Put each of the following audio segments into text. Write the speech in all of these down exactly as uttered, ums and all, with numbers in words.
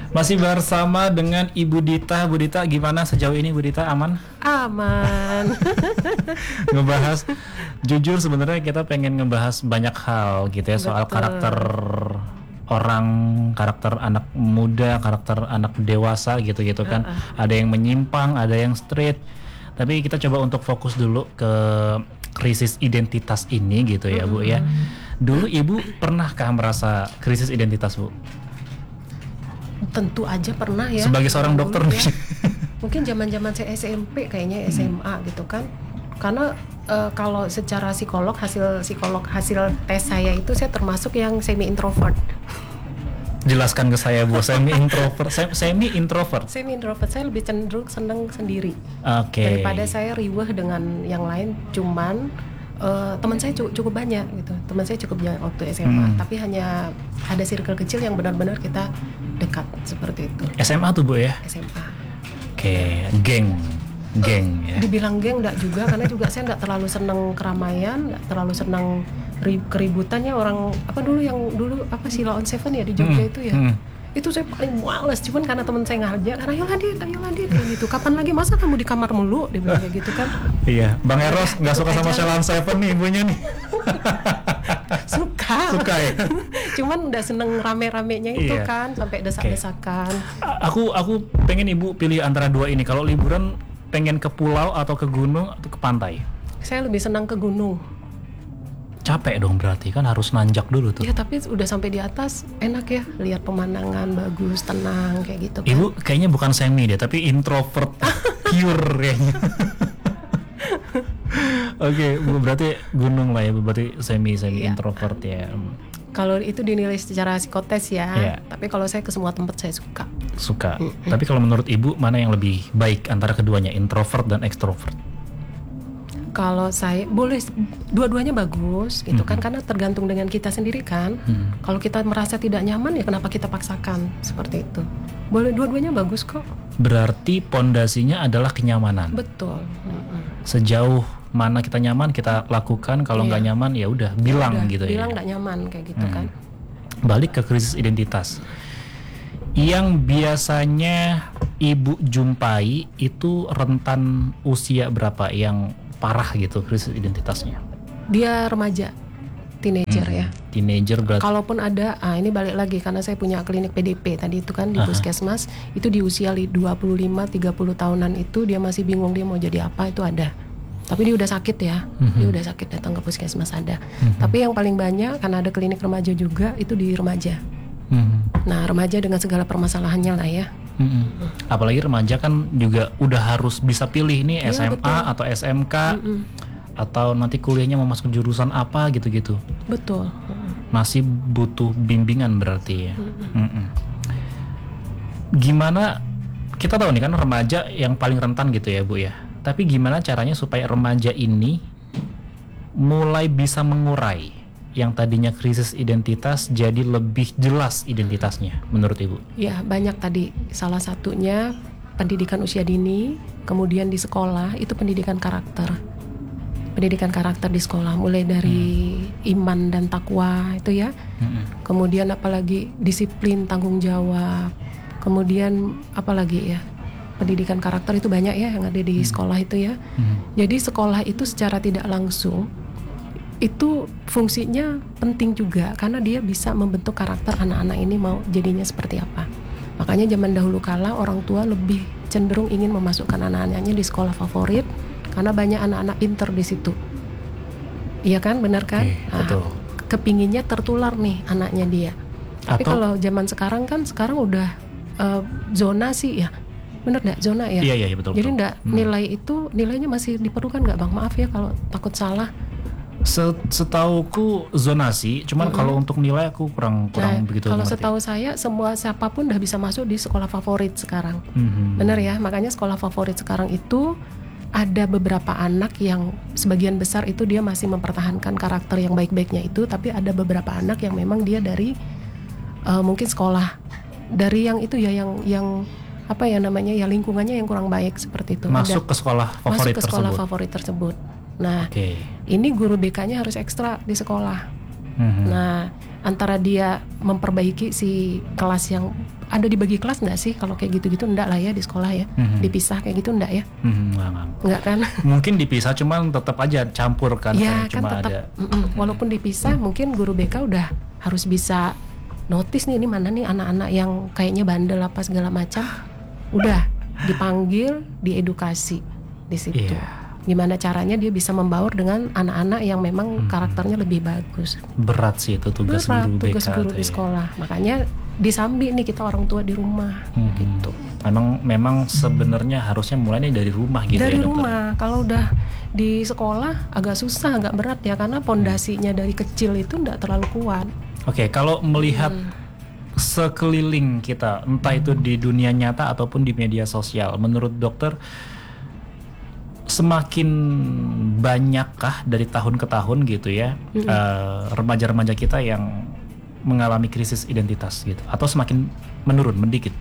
Masih bersama dengan Ibu Dita. Bu Dita, gimana sejauh ini Bu Dita, aman? Aman. Ngebahas, jujur sebenarnya kita pengen ngebahas banyak hal gitu ya. Soal Betul. karakter orang, karakter anak muda, karakter anak dewasa gitu-gitu kan. Uh-uh. Ada yang menyimpang, ada yang straight. Tapi kita coba untuk fokus dulu ke krisis identitas ini gitu ya Bu ya. Dulu Ibu pernahkah merasa krisis identitas Bu? Tentu aja pernah ya. Sebagai seorang Dulu dokter ya. nih. Mungkin zaman-zaman saya S M P kayaknya S M A gitu kan. Karena uh, kalau secara psikolog hasil psikolog hasil tes saya itu saya termasuk yang semi introvert. Jelaskan ke saya Bu, semi introvert, semi introvert. Semi introvert saya lebih cenderung senang sendiri. Oke. Daripada saya riweh dengan yang lain. Cuman uh, teman saya cukup, cukup banyak gitu. Teman saya cukup banyak waktu S M A, Hmm. tapi hanya ada circle kecil yang benar-benar kita dekat seperti itu. S M A tuh Bu ya? S M A. Oke, geng, geng ya. Dibilang geng enggak juga, karena juga saya enggak terlalu senang keramaian, enggak terlalu senang ri- keributannya orang apa dulu yang dulu apa Sheila on Seven ya di Jogja Hmm, itu ya. hmm. Itu saya paling males, cuman karena teman saya ngajak, karena ayo hadir, ayo hadir kayak gitu. Kapan lagi masa kamu di kamar mulu, dia bilang kayak gitu kan. Iya, Bang Eros nggak suka sama aja. Sheila on Seven nih ibunya nih. Suka. Suka ya. Cuman udah seneng rame-ramenya itu Iya. kan, sampai desak-desakan. A- Aku aku pengen Ibu pilih antara dua ini. Kalau liburan pengen ke pulau atau ke gunung atau ke pantai? Saya lebih senang ke gunung. Capek dong berarti kan harus nanjak dulu tuh. Ya tapi udah sampai di atas enak ya, lihat pemandangan bagus, tenang kayak gitu kan. Ibu kayaknya bukan semi deh, tapi introvert pure kayaknya. Oke, Bu, berarti gunung lah ya, Bu. Berarti semi semi Iya. introvert ya. Kalau itu dinilai secara psikotes ya. Iya. Tapi kalau saya ke semua tempat saya suka. Suka. Tapi kalau menurut Ibu mana yang lebih baik antara keduanya, introvert dan extrovert? Kalau saya boleh dua-duanya bagus gitu kan, karena tergantung dengan kita sendiri kan. Hmm. Kalau kita merasa tidak nyaman ya kenapa kita paksakan seperti itu. Boleh dua-duanya bagus kok. Berarti pondasinya adalah kenyamanan. Betul. Mm-mm. Sejauh mana kita nyaman kita lakukan, kalau nggak Iya. nyaman ya udah bilang Udah, gitu bilang ya. nggak nyaman kayak gitu Hmm. kan. Balik ke krisis identitas. Yang biasanya Ibu jumpai itu rentan usia berapa yang parah gitu krisis identitasnya? Dia remaja, teenager Hmm. ya. Teenager berarti. Kalaupun ada, ah ini balik lagi karena saya punya klinik P D P tadi itu kan di Aha. puskesmas, itu di usia li- dua puluh lima tiga puluh tahunan itu dia masih bingung dia mau jadi apa, itu ada. Tapi dia udah sakit ya, Mhm. dia udah sakit datang ke puskesmas ada. Mhm. Tapi yang paling banyak karena ada klinik remaja juga itu di remaja. Hmm. Nah remaja dengan segala permasalahannya lah ya. Mm-mm. Apalagi remaja kan juga udah harus bisa pilih nih Iya, S M A betul. atau S M K Mm-mm. atau nanti kuliahnya mau masuk jurusan apa gitu-gitu. Betul. Masih butuh bimbingan berarti ya. Mm-mm. Gimana kita tahu nih kan remaja yang paling rentan gitu ya Bu ya. Tapi gimana caranya supaya remaja ini mulai bisa mengurai yang tadinya krisis identitas jadi lebih jelas identitasnya menurut Ibu? Ya banyak tadi, salah satunya pendidikan usia dini, kemudian di sekolah itu pendidikan karakter. Pendidikan karakter di sekolah mulai dari iman dan takwa itu ya. Mm-mm. Kemudian apalagi disiplin, tanggung jawab. Kemudian apalagi ya? Pendidikan karakter itu banyak ya yang ada di sekolah itu ya. Mm. Jadi sekolah itu secara tidak langsung itu fungsinya penting juga karena dia bisa membentuk karakter anak-anak ini mau jadinya seperti apa. Makanya zaman dahulu kala orang tua lebih cenderung ingin memasukkan anak-anaknya di sekolah favorit karena banyak anak-anak pinter di situ. Iya kan, benar kan? Oke, betul. Kepinginnya tertular nih anaknya dia. Tapi Atau- kalau zaman sekarang kan sekarang udah eh, zonasi ya. Bener nggak zona ya? Iya iya iya, betul. Jadi betul. enggak Hmm. nilai itu nilainya masih diperlukan nggak Bang? Maaf ya kalau takut salah. Se- Setauku zonasi, cuman kalau untuk nilai aku kurang kurang Nah, begitu kalau mengerti. setahu saya semua siapapun udah bisa masuk di sekolah favorit sekarang. Mhm. Benar ya? Makanya sekolah favorit sekarang itu ada beberapa anak yang sebagian besar itu dia masih mempertahankan karakter yang baik-baiknya itu, tapi ada beberapa anak yang memang dia dari eh, mungkin sekolah dari yang itu ya yang yang apa ya namanya ya lingkungannya yang kurang baik seperti itu. Masuk Ada- ke sekolah favorit masuk ke sekolah tersebut. favorit tersebut. Nah, Oke. ini guru B K-nya harus ekstra di sekolah. Mhm. Nah, antara dia memperbaiki si kelas yang ada dibagi kelas nggak sih? Kalau kayak gitu-gitu enggak lah ya di sekolah ya. Mm-hmm. Dipisah kayak gitu enggak ya? Mm-hmm, enggak, enggak kan? Mungkin dipisah cuman tetap aja campur kan. Ya kan cuma tetap. Ada. Walaupun dipisah, mungkin guru B K udah harus bisa notice nih, ini mana nih anak-anak yang kayaknya bandel apa segala macam. Udah dipanggil, diedukasi di situ. Yeah. Gimana caranya dia bisa membaur dengan anak-anak yang memang hmm. karakternya lebih bagus. Berat sih itu tugas Berat, guru B K. tugas guru di sekolah. Ya. Makanya disambi nih kita orang tua di rumah hmm. gitu. Memang memang sebenarnya harusnya mulainya dari rumah gitu dari ya. Dari rumah. Kalau udah di sekolah agak susah, agak berat ya karena pondasinya dari kecil itu enggak terlalu kuat. Oke, okay, kalau melihat hmm. sekeliling kita, entah itu di dunia nyata ataupun di media sosial, menurut dokter semakin banyakkah dari tahun ke tahun gitu ya mm-hmm. uh, remaja-remaja kita yang mengalami krisis identitas gitu, atau semakin menurun, mendikit?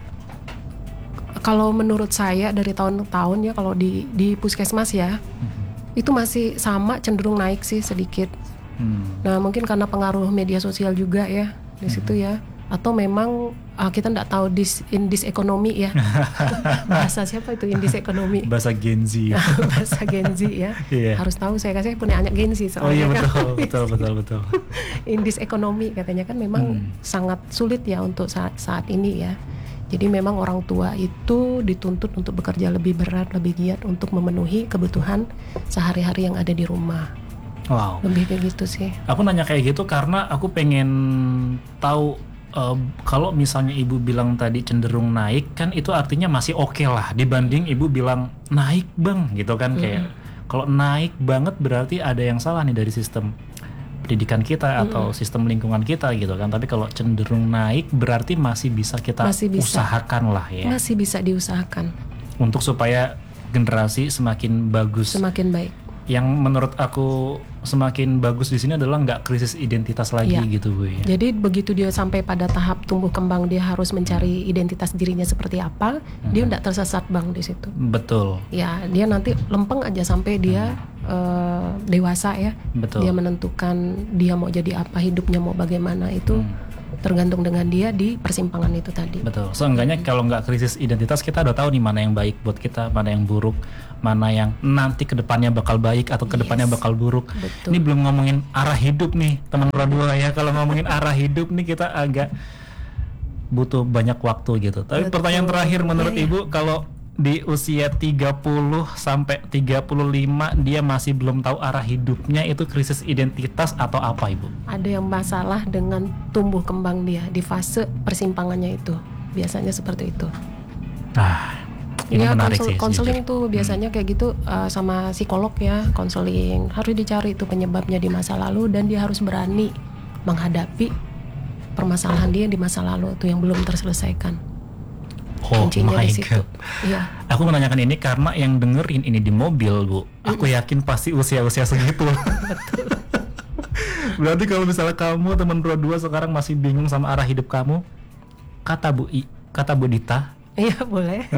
Kalau menurut saya dari tahun ke tahun ya, kalau di di puskesmas ya mm-hmm. itu masih sama, cenderung naik sih sedikit. Hmm. Nah mungkin karena pengaruh media sosial juga ya di situ hmm. ya, atau memang uh, kita nggak tahu dis indis ekonomi ya. Bahasa siapa itu indis ekonomi? Bahasa Gen Z. Bahasa Gen Z ya. Yeah. Harus tahu, saya kasih punya anak Gen Z soalnya. Oh iya betul, kan? betul betul betul. Indis ekonomi katanya kan memang hmm. sangat sulit ya untuk saat saat ini ya. Jadi memang orang tua itu dituntut untuk bekerja lebih berat, lebih giat untuk memenuhi kebutuhan sehari-hari yang ada di rumah. Wow. Lebih kayak gitu sih. Aku nanya kayak gitu karena aku pengen tahu uh, kalau misalnya ibu bilang tadi cenderung naik, kan itu artinya masih oke okay lah dibanding ibu bilang naik bang gitu kan. Mm-hmm. Kayak kalau naik banget berarti ada yang salah nih dari sistem pendidikan kita atau mm-hmm. sistem lingkungan kita gitu kan. Tapi kalau cenderung naik berarti masih bisa kita masih bisa. usahakan lah ya. Masih bisa diusahakan untuk supaya generasi semakin bagus, semakin baik. Yang menurut aku semakin bagus di sini adalah nggak krisis identitas lagi ya. Gitu Bu ya. Jadi begitu dia sampai pada tahap tumbuh kembang, dia harus mencari identitas dirinya seperti apa, hmm. dia nggak tersesat bang di situ. Betul. Ya dia nanti lempeng aja sampai dia hmm. uh, dewasa ya. Betul. Dia menentukan dia mau jadi apa, hidupnya mau bagaimana itu. Hmm. Tergantung dengan dia di persimpangan itu tadi. Betul. Seenggaknya kalau nggak krisis identitas, kita udah tahu nih mana yang baik buat kita, mana yang buruk, mana yang nanti kedepannya bakal baik atau kedepannya yes. bakal buruk. Betul. Ini belum ngomongin arah hidup nih teman Radua ya. Kalau ngomongin arah hidup nih kita agak butuh banyak waktu gitu. Tapi betul. Pertanyaan terakhir menurut ya, Ibu, ya. Kalau di usia tiga puluh sampai tiga puluh lima dia masih belum tahu arah hidupnya, itu krisis identitas atau apa Ibu? Ada yang masalah dengan tumbuh kembang dia di fase persimpangannya itu. Biasanya seperti itu. Ah, ini ya, menarik konsel, sih. konseling tuh biasanya hmm. kayak gitu uh, sama psikolog ya, konseling. Harus dicari itu penyebabnya di masa lalu dan dia harus berani menghadapi permasalahan dia di masa lalu itu yang belum terselesaikan. Oh my god. Iya. Aku menanyakan ini karena yang dengerin ini di mobil Bu, aku yakin pasti usia-usia segitu. Betul. Berarti kalau misalnya kamu teman Radua sekarang masih bingung sama arah hidup kamu, kata Bu I, kata Bu Dita. Iya boleh.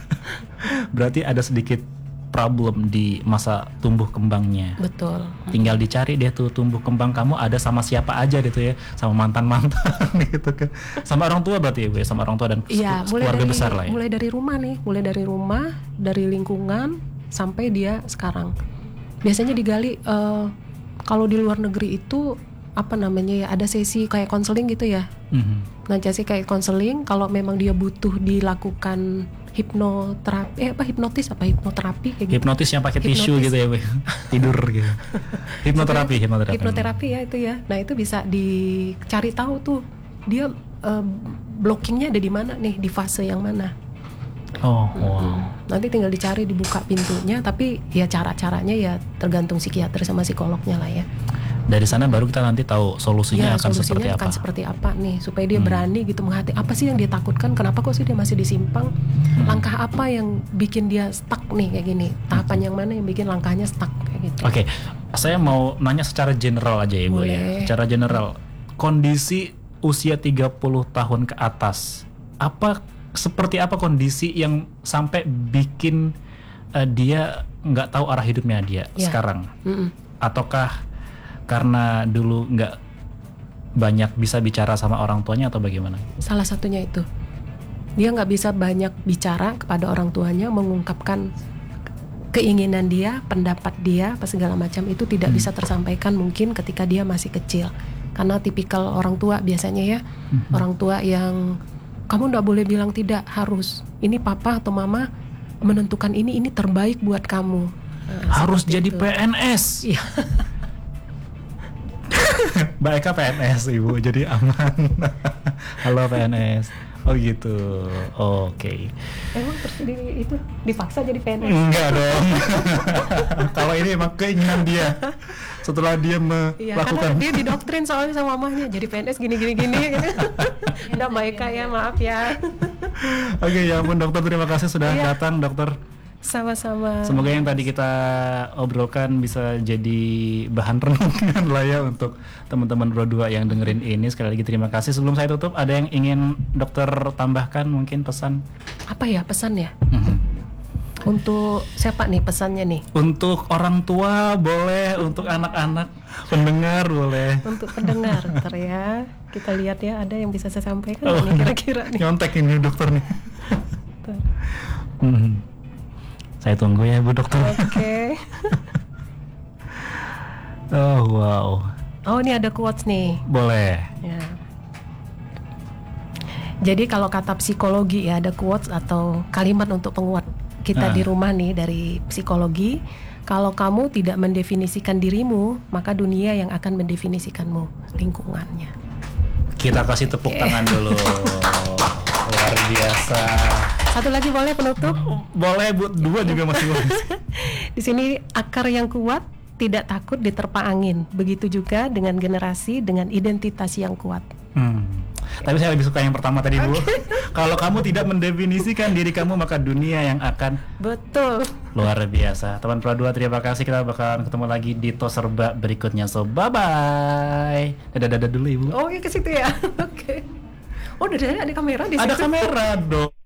Berarti ada sedikit problem di masa tumbuh kembangnya. Betul. Tinggal dicari deh tuh tumbuh kembang kamu ada sama siapa aja gitu ya, sama mantan-mantan gitu kan, sama orang tua berarti ya Bu ya, sama orang tua dan ya, keluarga dari, besar lah ya. Mulai dari rumah nih, mulai dari rumah, dari lingkungan sampai dia sekarang. Biasanya digali uh, kalau di luar negeri itu apa namanya ya, ada sesi kayak konseling gitu ya. Mm-hmm. Nah sesi kayak konseling kalau memang dia butuh dilakukan hipnoterapi, eh apa hipnotis apa hipnoterapi kayak gitu. Hipnotis yang pakai tisu gitu ya Bu. Tidur gitu. Hipnoterapi, hipnoterapi. Hipnoterapi ya itu ya. Nah itu bisa dicari tahu tuh dia uh, blockingnya ada di mana nih, di fase yang mana. Oh, wow. Hmm. Nanti tinggal dicari, dibuka pintunya, tapi ya cara-caranya ya tergantung psikiater sama psikolognya lah ya. Dari sana baru kita nanti tahu solusinya ya, akan solusinya seperti akan apa. seperti apa nih, supaya dia hmm. berani gitu menghati apa sih yang dia takutkan, kenapa kok sih dia masih disimpang, hmm. langkah apa yang bikin dia stuck nih kayak gini, tahapan hmm. yang mana yang bikin langkahnya stuck kayak gitu. Oke, okay. Saya mau nanya secara general aja ya Bu ya. Secara general, kondisi usia tiga puluh tahun ke atas, apa seperti apa kondisi yang sampai bikin uh, dia nggak tahu arah hidupnya dia ya. Sekarang? Mm-mm. Ataukah karena dulu nggak banyak bisa bicara sama orang tuanya atau bagaimana? Salah satunya itu, dia nggak bisa banyak bicara kepada orang tuanya, mengungkapkan keinginan dia, pendapat dia, apa segala macam itu tidak Hmm. bisa tersampaikan mungkin ketika dia masih kecil. Karena tipikal orang tua biasanya ya, Hmm. orang tua yang kamu nggak boleh bilang tidak, harus. Ini papa atau mama menentukan ini, ini terbaik buat kamu. Nah, Harus seperti jadi itu. P N S. Iya. Mbak Eka P N S ibu, jadi aman. Halo P N S. Oh gitu. Oke. Emang terus di, itu dipaksa jadi P N S? Enggak dong. Kalau ini emang keinginan dia. Setelah dia Iya, melakukan. karena dia didoktrin soalnya sama mamahnya, jadi P N S gini gini gini gitu. Udah Mbak Eka ya, maaf ya. Oke, ya ampun dokter, terima kasih sudah Iya. datang dokter. Sama-sama. Semoga yang tadi kita obrolkan bisa jadi bahan renungan lah ya untuk teman-teman Pro dua yang dengerin ini. Sekali lagi terima kasih. Sebelum saya tutup, ada yang ingin dokter tambahkan mungkin pesan? Apa ya pesannya? Mhm. Untuk siapa nih pesannya nih? Untuk orang tua boleh, untuk anak-anak pendengar boleh. Untuk pendengar, ntar ya. Kita lihat ya, ada yang bisa saya sampaikan Oh, nggak nih kira-kira nih. Nyontek ini dokter nih. Tuh. Mhm. Saya tunggu ya Bu Dokter. Oke. Oh wow, Oh ini ada quotes nih. boleh. Ya. Jadi kalau kata psikologi ya, ada quotes atau kalimat untuk penguat kita Ah. di rumah nih dari psikologi. Kalau kamu tidak mendefinisikan dirimu, maka dunia yang akan mendefinisikanmu, lingkungannya. Kita kasih tepuk tangan dulu. Luar biasa. Satu lagi boleh penutup? Boleh Bu, dua juga masih boleh. Di sini akar yang kuat tidak takut diterpa angin. Begitu juga dengan generasi dengan identitas yang kuat. Hmm. Tapi saya lebih suka yang pertama tadi Bu. Kalau kamu tidak mendefinisikan diri kamu, maka dunia yang akan. Betul. Luar biasa. Teman Pro dua, terima kasih. Kita bakalan ketemu lagi di Tos Serba berikutnya. So bye bye. Dadah dadah dulu Ibu. Oh ya ke situ ya. Oke. Oh, dari ada kamera di situ. Ada kamera dong.